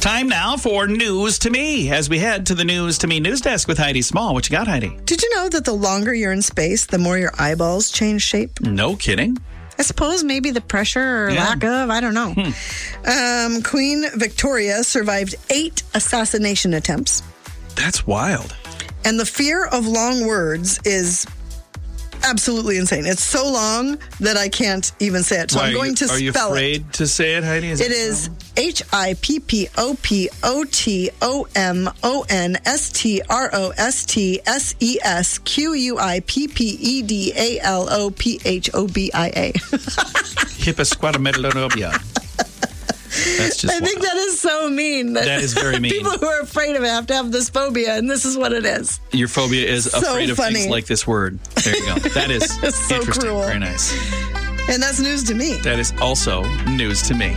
Time now for News to Me as we head to the News to Me news desk with Heidi Small. What you got, Heidi? Did you know that the longer you're in space, the more your eyeballs change shape? No kidding. I suppose maybe the pressure or lack of, I don't know. Queen Victoria survived 8 assassination attempts. That's wild. And the fear of long words is absolutely insane. It's so long that I can't even say it. So I'm going to spell it. Are you afraid to say it, Heidi? It is HIPPOPOTOMONSTROSTSESQUIPPEDALOPHOBIA. Hipposquatametalobia. That's just I think that is so mean. That is very mean. People who are afraid of it have to have this phobia, and this is what it is. Your phobia is So afraid of funny. things like this word. There you go. That is So interesting. cruel. Very nice. And that's news to me. That is also news to me.